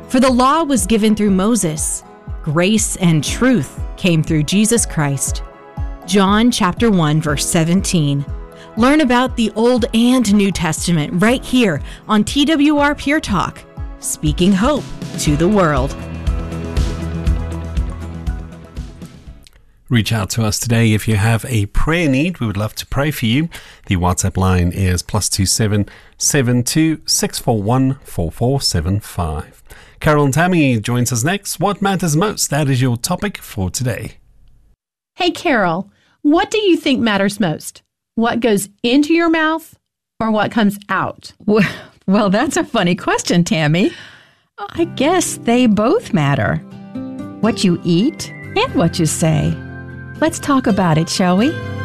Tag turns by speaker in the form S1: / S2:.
S1: For the law was given through Moses. Grace and truth came through Jesus Christ. John chapter 1, verse 17. Learn about the Old and New Testament right here on TWR Pure Talk, speaking hope to the world.
S2: Reach out to us today if you have a prayer need. We would love to pray for you. The WhatsApp line is +27 72 641 4475. Carol and Tammy joins us next. What matters most? That is your topic for today.
S3: Hey, Carol, what do you think matters most? What goes into your mouth or what comes out?
S4: Well, that's a funny question, Tammy. I guess they both matter. What you eat and what you say. Let's talk about it, shall we?